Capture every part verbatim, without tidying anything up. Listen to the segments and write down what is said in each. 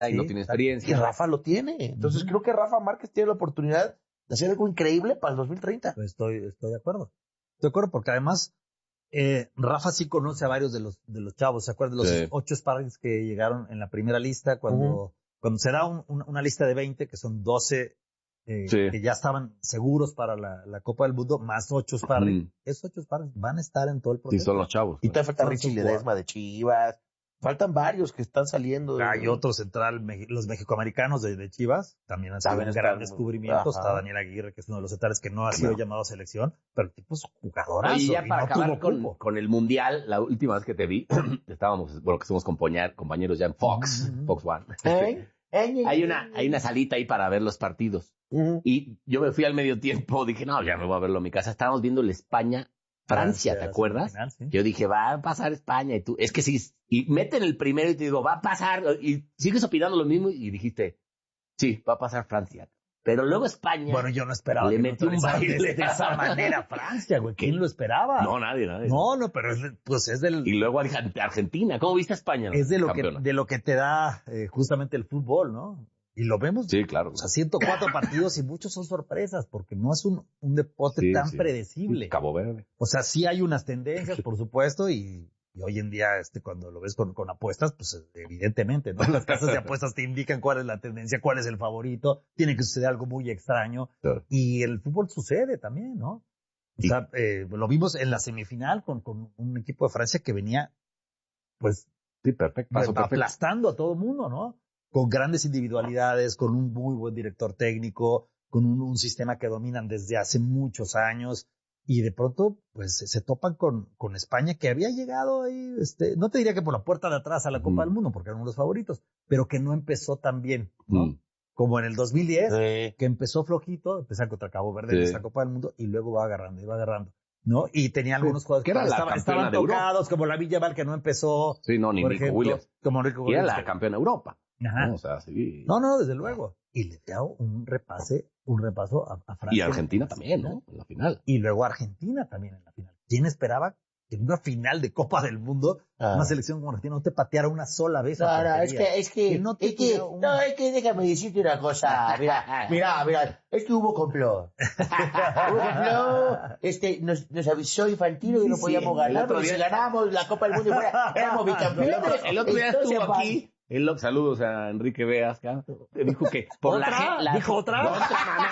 y no tiene experiencia. Y Rafa lo tiene. Entonces uh-huh. creo que Rafa Márquez tiene la oportunidad de hacer algo increíble para el dos mil treinta. Pues estoy, estoy de acuerdo. Estoy de acuerdo porque además eh, Rafa sí conoce a varios de los de los chavos. ¿Se acuerdan de los sí. ocho sparrings que llegaron en la primera lista? Cuando, uh-huh. cuando se da un, un, una lista de veinte, que son doce eh, sí. que ya estaban seguros para la, la Copa del Mundo, más ocho sparrings. Uh-huh. Esos ocho sparrings van a estar en todo el proceso. Sí, son los chavos. Y te falta Richie Ledesma de Chivas. Faltan varios que están saliendo. De... Hay otro central, los mexicoamericanos de, de Chivas, también han sido un gran descubrimiento. Está Daniel Aguirre, que es uno de los centrales que no ha sido no. llamado a selección, pero el tipo es jugadorazo. Y ya y para no acabar con, con el Mundial, la última vez que te vi, estábamos, bueno, que somos compañeros ya en Fox, uh-huh. Fox One. ¿Eh? hay una, hay una salita ahí para ver los partidos. Uh-huh. Y yo me fui al medio tiempo, dije, no, ya me voy a verlo en mi casa. Estábamos viendo el España Francia, ¿te acuerdas? Final, sí. Yo dije, va a pasar España, y tú, es que sí, y meten el primero y te digo, va a pasar, y sigues opinando lo mismo, y dijiste, sí, va a pasar Francia. Pero luego España. Bueno, yo no esperaba le que metió un baile de esa manera a Francia, güey. ¿Quién lo esperaba? No, nadie, nadie. No, no, pero es, pues es del. Y luego Argentina, ¿cómo viste a España? Es de lo que, de lo que te da eh, justamente el fútbol, ¿no? Y lo vemos. Sí, claro. O sea, ciento cuatro partidos y muchos son sorpresas porque no es un, un deporte sí, tan sí. predecible. Cabo Verde. O sea, sí hay unas tendencias, por supuesto, y, y hoy en día, este, cuando lo ves con, con apuestas, pues evidentemente, ¿no? Las casas de apuestas te indican cuál es la tendencia, cuál es el favorito. Tiene que suceder algo muy extraño. Claro. Y el fútbol sucede también, ¿no? O y, sea, eh, lo vimos en la semifinal con, con un equipo de Francia que venía, pues, sí, perfecto. Paso aplastando perfecto. a todo el mundo, ¿no? Con grandes individualidades, con un muy buen director técnico, con un, un sistema que dominan desde hace muchos años, y de pronto, pues, se, se topan con, con España, que había llegado ahí, este, no te diría que por la puerta de atrás a la Copa mm. del Mundo, porque eran uno de los favoritos, pero que no empezó tan bien, ¿no? Mm. Como en el dos mil diez, sí. que empezó flojito, empezó contra Cabo Verde sí. en esta Copa del Mundo, y luego va agarrando, y va agarrando. ¿No? Y tenía algunos jugadores que, que estaban, estaban tocados, como la Villaval, que no empezó. Sí, no, ni Nico Williams. Como Nico Williams. Era la campeona de Europa. Ajá. No, o sea, sí. No, no, desde luego. Y le dio un repase, un repaso a, a Francia. Y Argentina también, ¿no? En la final. Y luego Argentina también en la final. ¿Quién esperaba que en una final de Copa del Mundo, ah. una selección como Argentina no te pateara una sola vez? No, no, es que, es que, no es que, un... no, es que déjame decirte una cosa. Mira, mira, mira, es que hubo complot. hubo complot, este, nos, nos avisó Infantino que no podíamos sí, ganar, porque si ganábamos la Copa del Mundo y fuera, éramos bicampeones. El otro día estuvo aquí. El, saludos a Enrique Veas, te dijo que por ¿Otra? la, la dijo otra, otra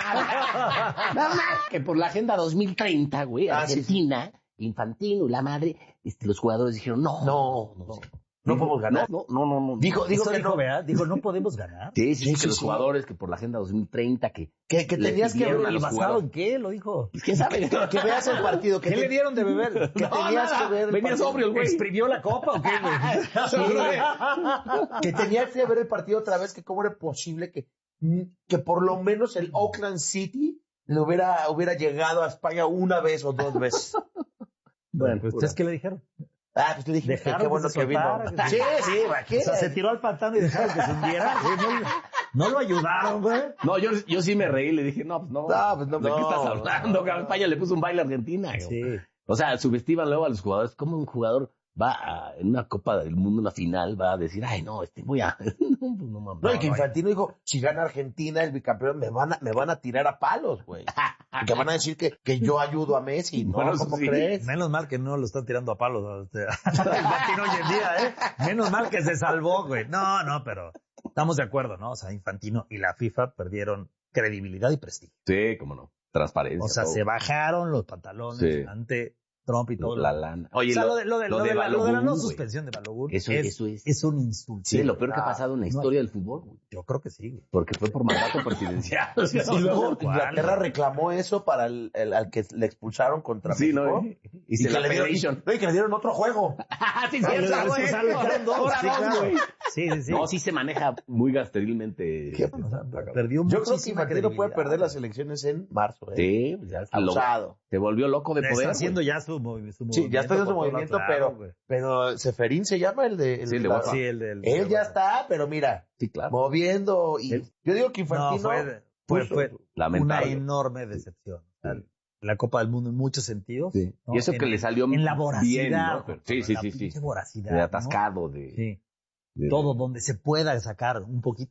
mamada, mamá, que por la agenda dos mil treinta, güey, ah, Argentina, sí. Infantino y la madre, este, los jugadores dijeron no, no, no, no, no podemos ganar. No, no, no, no. Dijo, dijo que dijo, no, ¿verdad? Dijo no podemos ganar. Sí, sí, sí, sí que los sí. jugadores que por la agenda dos mil treinta que que, que tenías que ver el basado en qué lo dijo. ¿Quién sabe? que, que veas el partido. Que ¿Qué te, le dieron de beber? Que no, tenías nada. que ver. Venía sobrio el güey. ¿Exprimió la copa o qué? sí, que tenías que ver el partido otra vez, que cómo era posible que, que por lo menos el Auckland City le hubiera, hubiera llegado a España una vez o dos veces. Bueno, pues ¿ustedes qué le dijeron? Ah, pues le dije que qué bueno que vino. Que sí, sí, ¿qué? O sea, se tiró al pantano y dejaron que se hundiera. No, no lo ayudaron, güey. No, yo, yo sí me reí, le dije, no, pues no. No, pues no. ¿De no, qué estás hablando? No. España le puso un baile a Argentina. Sí. O sea, subestiman luego a los jugadores. ¿Cómo un jugador va a, en una Copa del Mundo, una final, va a decir, ay, no, este voy a... no, pues no, mames. No, y que Infantino dijo, si gana Argentina, el bicampeón, me van a, me van a tirar a palos, güey. Que van a decir que, que yo ayudo a Messi, ¿no? Bueno, ¿Cómo sí. crees? Menos mal que no lo están tirando a palos. O sea, Infantino hoy en día, ¿eh? Menos mal que se salvó, güey. No, no, pero estamos de acuerdo, ¿no? O sea, Infantino y la FIFA perdieron credibilidad y prestigio. Sí, cómo no. Transparencia. O sea, todo. Se bajaron los pantalones sí. ante Trump y todo. La lana. Oye, o sea, lo, lo, de, lo, de, lo, lo, de, de la, Balogun, lo de la no güey. suspensión de Balogun eso, es, eso es. es un insulto. Sí, lo peor que ha pasado en la historia no, del fútbol, güey. Yo creo que sí, güey. Porque fue por mandato presidencial. Sí, y luego Inglaterra reclamó eso para el, el al que le expulsaron contra sí, México. ¿no? Y, y, se y la le dieron, no, y que le dieron otro juego. sí, sí, sí, sí, sí. No, sí se maneja muy gasterilmente. ¿Qué? O sea, perdió yo creo que Infantino puede perder las elecciones en marzo. ¿eh? Sí, pues ya está abusado. Se volvió loco de poder. Está haciendo ya su, su movimiento. Sí, ya está haciendo su movimiento, pero, claro, pero Seferín se llama el de... El sí, de la, sí, el de... Él ya está, pero mira, sí, claro. moviendo y... El, yo digo que Infantino... No, fue, fue, fue una enorme decepción. Sí. La Copa del Mundo en muchos sentidos. Sí. ¿no? Y eso en, que le salió en la voracidad, bien, ¿no? Sí, sí, sí, sí. Voracidad, de atascado, ¿no? de... Sí. Todo donde se pueda sacar un poquito